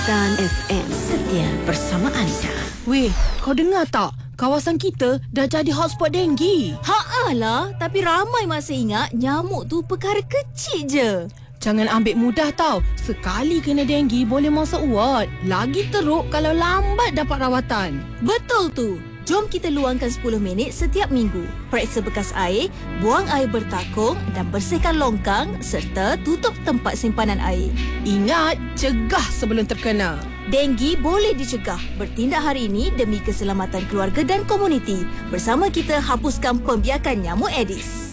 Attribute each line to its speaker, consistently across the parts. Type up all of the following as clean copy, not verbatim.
Speaker 1: Dan FM setia bersama anda.
Speaker 2: Weh, kau dengar tak? Kawasan kita dah jadi hotspot denggi.
Speaker 3: Lah, tapi ramai masih ingat nyamuk tu perkara kecil je.
Speaker 2: Jangan ambil mudah tau. Sekali kena denggi boleh masuk ward. Lagi teruk kalau lambat dapat rawatan.
Speaker 3: Betul tu. Jom kita luangkan 10 minit setiap minggu. Periksa bekas air, buang air bertakung dan bersihkan longkang serta tutup tempat simpanan air.
Speaker 2: Ingat, cegah sebelum terkena.
Speaker 3: Denggi boleh dicegah. Bertindak hari ini demi keselamatan keluarga dan komuniti. Bersama kita hapuskan pembiakan nyamuk Aedes.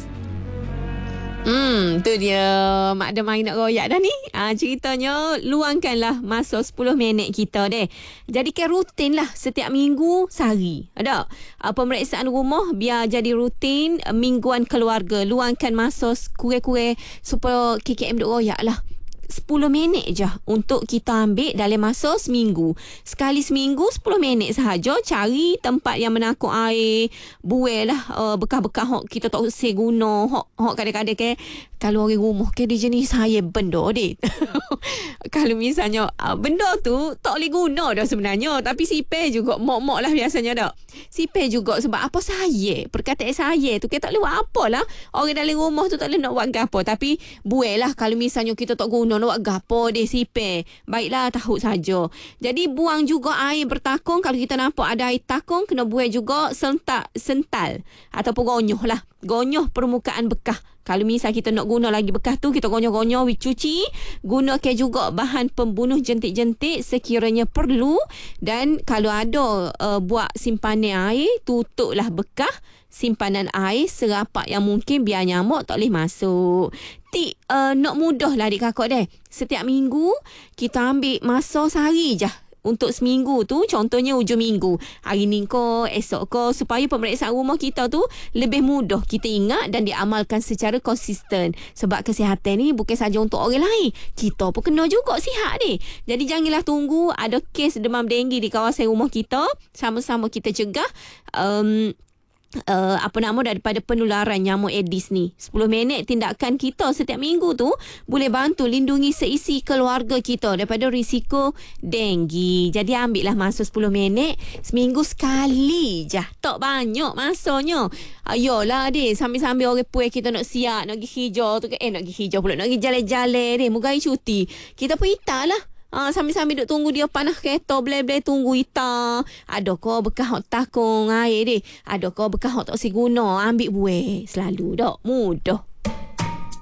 Speaker 4: Tu dia Mak Demai nak royak dah ni. Ceritanya luangkanlah masa 10 minit kita deh. Jadikan rutin lah setiap minggu sehari. Ada pemeriksaan rumah biar jadi rutin mingguan keluarga. Luangkan masa kurang-kurang supaya KKM duk royak lah. 10 minit je untuk kita ambil dalam masa seminggu. Sekali seminggu 10 minit sahaja. Cari tempat yang menakut air. Buai lah bekas-bekas hok kita tak usah guna. Hok kadang-kadang ke kalau orang rumah ke dia jenis saya benda dek. Kalau misalnya benda tu tak boleh guna dah sebenarnya. Tapi sipir juga mok-mok lah biasanya dah. Sipir juga sebab apa saya. Perkataan saya tu kita tak boleh buat apa lah. Orang dalam rumah tu tak boleh nak buat apa. Tapi buai lah kalau misalnya kita tak guna nak buat gapo deh sipir. Baiklah tahu saja. Jadi buang juga air bertakung. Kalau kita nampak ada air takung kena buang juga sental ataupun gonyoh lah. Gonyoh permukaan bekas. Kalau misal kita nak guna lagi bekas tu, kita gonyoh-gonyoh, cuci. Gunakan juga bahan pembunuh jentik-jentik sekiranya perlu. Dan kalau ada buat simpanan air, tutuplah bekas simpanan air serapat yang mungkin biar nyamuk tak boleh masuk. Nak mudah lah adik kakak deh. Setiap minggu, kita ambil masa sehari je. Untuk seminggu tu, contohnya hujung minggu. Hari ni ko, esok ko, supaya pemeriksaan rumah kita tu lebih mudah kita ingat dan diamalkan secara konsisten. Sebab kesihatan ni bukan saja untuk orang lain. Kita pun kena juga sihat ni. Jadi janganlah tunggu ada kes demam denggi di kawasan rumah kita. Sama-sama kita cegah. Daripada penularan nyamuk Aedes ni. 10 minit tindakan kita setiap minggu tu boleh bantu lindungi seisi keluarga kita daripada risiko denggi. Jadi ambillah masa 10 minit seminggu sekali je. Tak banyak masanya. Ayolah deh, sambil-sambil orang puas kita nak siap, nak pergi hijau tu nak pergi hijau pula, nak pergi jalan-jalan deh, moga hari cuti. Kita pun lah. Sambil-sambil duk tunggu dia panas kereta, bleh-bleh tunggu hitam. Adakah bekas hok takung air deh? Adakah bekas hok tak si guna? Ambil buih. Selalu dak mudah.